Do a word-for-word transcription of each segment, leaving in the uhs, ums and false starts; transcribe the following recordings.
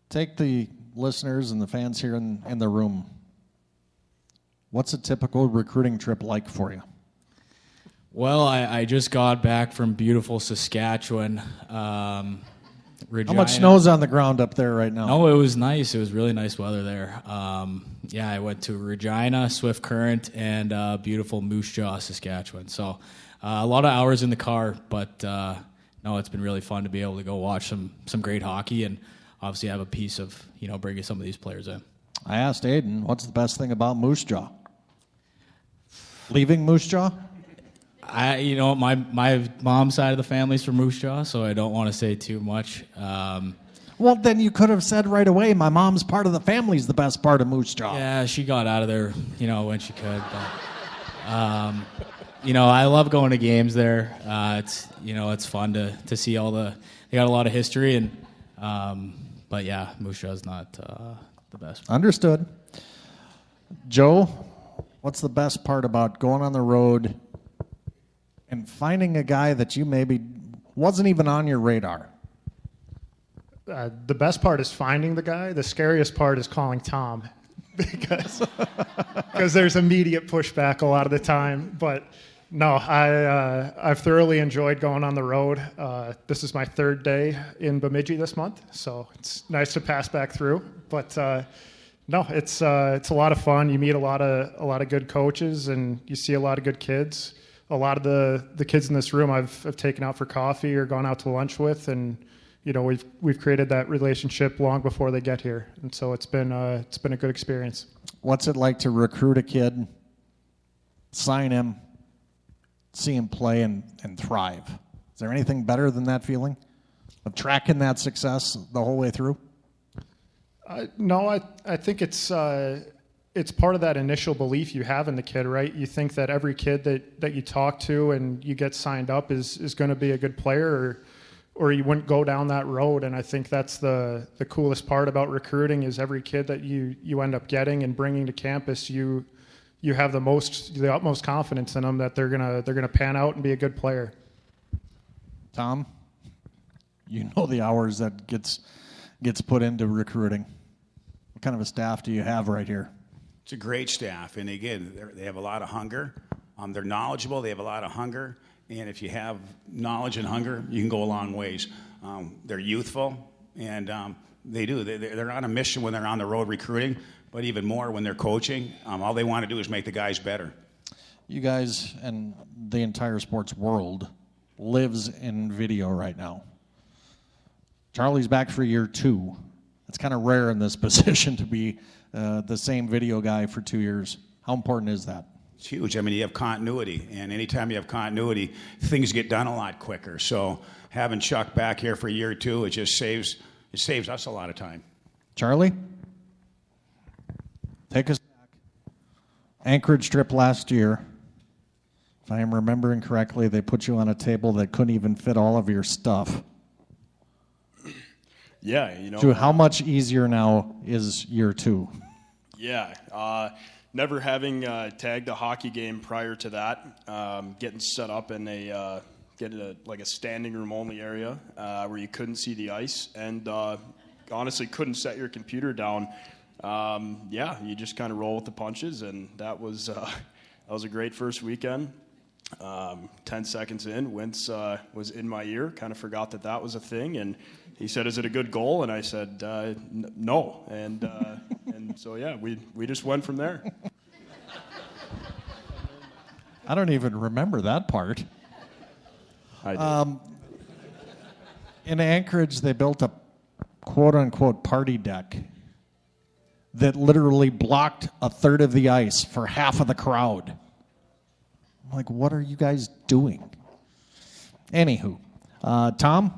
take the listeners and the fans here in, in the room. What's a typical recruiting trip like for you? Well, I, I just got back from beautiful Saskatchewan. Um, How much snow's on the ground up there right now? No, it was nice. It was really nice weather there. Um, yeah, I went to Regina, Swift Current, and uh, beautiful Moose Jaw, Saskatchewan. So uh, a lot of hours in the car, but uh, no, it's been really fun to be able to go watch some some great hockey and obviously have a piece of, you know, bringing some of these players in. I asked Aiden, what's the best thing about Moose Jaw? Leaving Moose Jaw? I, you know, my my mom's side of the family's from Moose Jaw, so I don't want to say too much. Um, well, then you could have said right away, my mom's part of the family's the best part of Moose Jaw. Yeah, she got out of there, you know, when she could. But, um, you know, I love going to games there. Uh, it's, you know, it's fun to, to see all the, they got a lot of history, and um, but yeah, Moose Jaw's not uh, the best. Understood. Joe, what's the best part about going on the road and finding a guy that you maybe wasn't even on your radar? Uh, the best part is finding the guy. The scariest part is calling Tom because because there's immediate pushback a lot of the time. But no, I, uh, I've thoroughly enjoyed going on the road. Uh, this is my third day in Bemidji this month, so it's nice to pass back through. But uh, no, it's uh, it's a lot of fun. You meet a lot of a lot of good coaches, and you see a lot of good kids. A lot of the, the kids in this room I've, I've taken out for coffee or gone out to lunch with, and you know we've we've created that relationship long before they get here, and so it's been uh, it's been a good experience. What's it like to recruit a kid, sign him, see him play, and, and thrive? Is there anything better than that feeling of tracking that success the whole way through? Uh, no, I I think it's. Uh, It's part of that initial belief you have in the kid, right? You think that every kid that, that you talk to and you get signed up is, is going to be a good player, or or you wouldn't go down that road. And I think that's the, the coolest part about recruiting is every kid that you, you end up getting and bringing to campus, you you have the most the utmost confidence in them that they're gonna they're gonna pan out and be a good player. Tom, you know the hours that gets gets put into recruiting. What kind of a staff do you have right here? It's a great staff, and again, they have a lot of hunger. Um, they're knowledgeable. They have a lot of hunger, and if you have knowledge and hunger, you can go a long ways. Um, they're youthful, and um, they do. They, they're on a mission when they're on the road recruiting, but even more when they're coaching. Um, all they want to do is make the guys better. You guys and the entire sports world lives in video right now. Charlie's back for year two. It's kind of rare in this position to be uh, the same video guy for two years. How important is that? It's huge. I mean, you have continuity, and anytime you have continuity, things get done a lot quicker. So having Chuck back here for year two, it just saves it saves us a lot of time. Charlie, take us back. Anchorage trip last year. If I am remembering correctly, they put you on a table that couldn't even fit all of your stuff. Yeah, you know. So how much easier now is year two? Yeah, uh, never having uh, tagged a hockey game prior to that, um, getting set up in a uh, getting a like a standing room only area uh, where you couldn't see the ice, and uh, honestly couldn't set your computer down. Um, yeah, you just kind of roll with the punches, and that was uh, that was a great first weekend. Um, ten seconds in, Wentz uh, was in my ear, kind of forgot that that was a thing, and he said, "Is it a good goal?" And I said, uh, n- "No." And uh, and so yeah, we we just went from there. I don't even remember that part. I did. Um, in Anchorage, they built a quote-unquote party deck that literally blocked a third of the ice for half of the crowd. I'm like, what are you guys doing? Anywho, uh, Tom,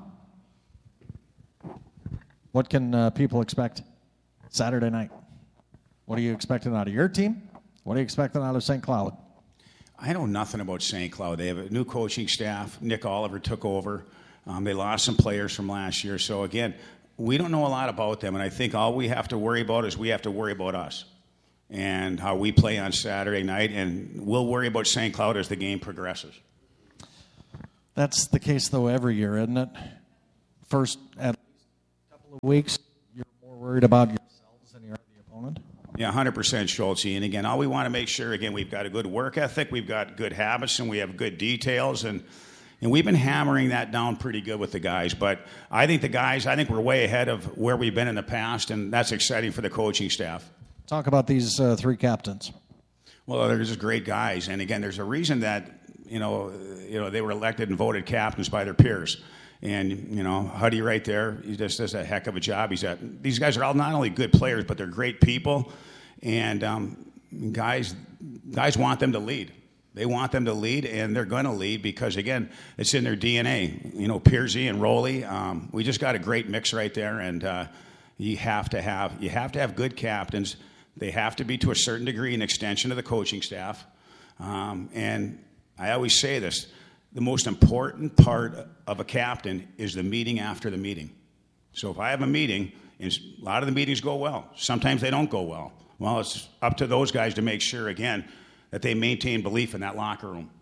what can uh, people expect Saturday night? What are you expecting out of your team? What are you expecting out of Saint Cloud? I know nothing about Saint Cloud. They have a new coaching staff. Nick Oliver took over. Um, they lost some players from last year. So, again, we don't know a lot about them, and I think all we have to worry about is we have to worry about us and how we play on Saturday night, and we'll worry about Saint Cloud as the game progresses. That's the case, though, every year, isn't it? First, at least a couple of weeks, you're more worried about yourselves than you are the opponent? Yeah, one hundred percent, Schultz. And again, all we want to make sure, again, we've got a good work ethic, we've got good habits, and we have good details. And, and we've been hammering that down pretty good with the guys. But I think the guys, I think we're way ahead of where we've been in the past, and that's exciting for the coaching staff. Talk about these uh, three captains. Well, they're just great guys. And again, there's a reason that, you know, you know, they were elected and voted captains by their peers. And, you know, Huddy right there, he just does a heck of a job. He's at, these guys are all not only good players, but they're great people. And um, guys, guys want them to lead. They want them to lead, and they're going to lead because, again, it's in their D N A. You know, Piersey and Rowley, um, we just got a great mix right there. And uh, you have to have you have to have good captains. They have to be, to a certain degree, an extension of the coaching staff. Um, and I always say this. The most important part of a captain is the meeting after the meeting. So if I have a meeting, and a lot of the meetings go well. Sometimes they don't go well. Well, it's up to those guys to make sure, again, that they maintain belief in that locker room.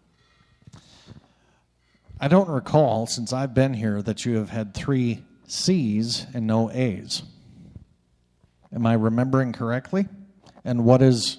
I don't recall, since I've been here, that you have had three C's and no A's. Am I remembering correctly? And what is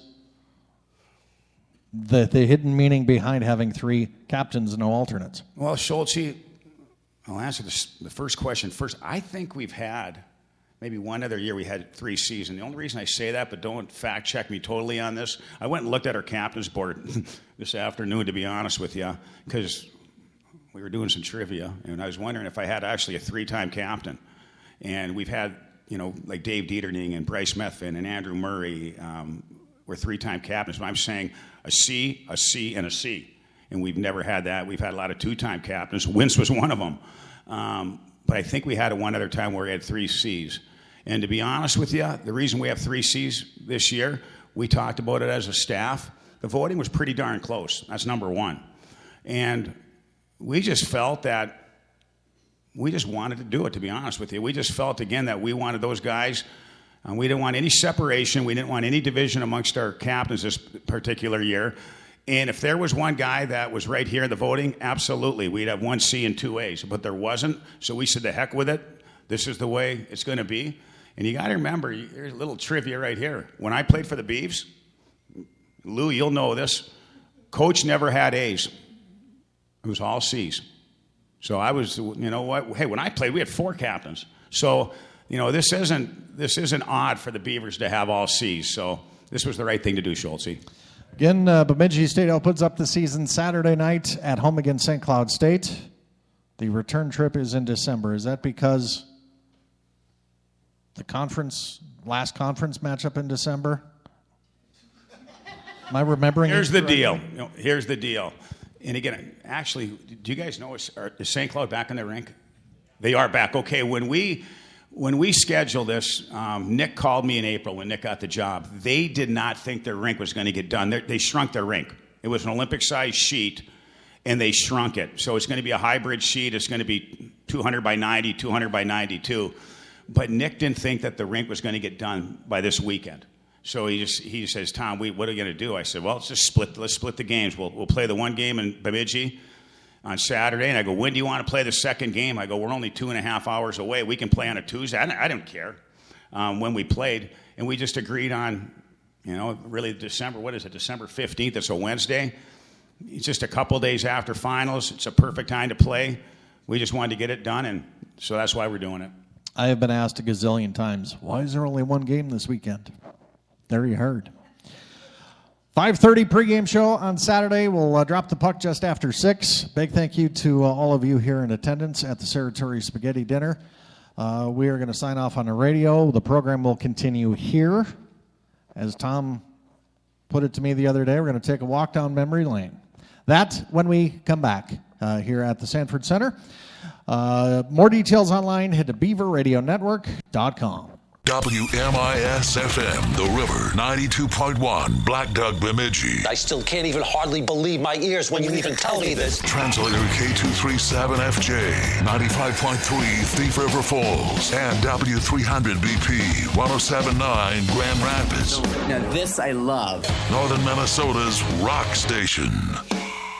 the the hidden meaning behind having three captains and no alternates? Well, Schultz, I'll answer this, the first question first. I think we've had maybe one other year we had three C's. And the only reason I say that, but don't fact check me totally on this, I went and looked at our captains board this afternoon, to be honest with you, because we were doing some trivia, and I was wondering if I had actually a three-time captain. And we've had, you know, like Dave Dieterning and Bryce Methvin and Andrew Murray um, were three-time captains. But I'm saying a C, a C, and a C. And we've never had that. We've had a lot of two-time captains. Wintz was one of them. Um, but I think we had it one other time where we had three C's. And to be honest with you, the reason we have three C's this year, we talked about it as a staff. The voting was pretty darn close. That's number one. And we just felt that we just wanted to do it, to be honest with you. We just felt, again, that we wanted those guys. And we didn't want any separation. We didn't want any division amongst our captains this particular year. And if there was one guy that was right here in the voting, absolutely, we'd have one C and two A's. But there wasn't, so we said, the heck with it. This is the way it's going to be. And you got to remember, here's a little trivia right here. When I played for the Beavs, Lou, you'll know this, coach never had A's. It was all C's. So I was, you know what, hey, when I played, we had four captains. So, you know, this isn't this isn't odd for the Beavers to have all C's. So this was the right thing to do, Schultz. Again, uh, Bemidji State opens up the season Saturday night at home against Saint Cloud State. The return trip is in December. Is that because the conference, last conference matchup in December? Am I remembering? Here's the deal. You know, here's the deal. And again, actually, do you guys know, is, is Saint Cloud back in their rink? They are back. Okay, when we when we scheduled this, um, Nick called me in April when Nick got the job. They did not think their rink was going to get done. They're, they shrunk their rink. It was an Olympic-sized sheet, and they shrunk it. So it's going to be a hybrid sheet. It's going to be two hundred by ninety, two hundred by ninety-two. But Nick didn't think that the rink was going to get done by this weekend. So he just he says, Tom, we, what are we going to do? I said, well, let's just split. Let's split the games. We'll we'll play the one game in Bemidji on Saturday. And I go, when do you want to play the second game? I go, we're only two and a half hours away. We can play on a Tuesday. I, I didn't care um, when we played. And we just agreed on, you know, really December, what is it, December fifteenth. It's a Wednesday. It's just a couple days after finals. It's a perfect time to play. We just wanted to get it done, and so that's why we're doing it. I have been asked a gazillion times, why is there only one game this weekend? There you heard. five thirty pregame show on Saturday. We'll uh, drop the puck just after six. Big thank you to uh, all of you here in attendance at the Saratori Spaghetti Dinner. Uh, we are going to sign off on the radio. The program will continue here. As Tom put it to me the other day, we're going to take a walk down memory lane. That when we come back uh, here at the Sanford Center. Uh, more details online, head to beaver radio network dot com. W M I S F M, The River, ninety-two point one, Black Duck, Bemidji. I still can't even hardly believe my ears when you even tell me this. Translator K two thirty-seven F J, ninety-five point three Thief River Falls, and W three hundred B P, one oh seven point nine Grand Rapids. Now this I love. Northern Minnesota's rock station.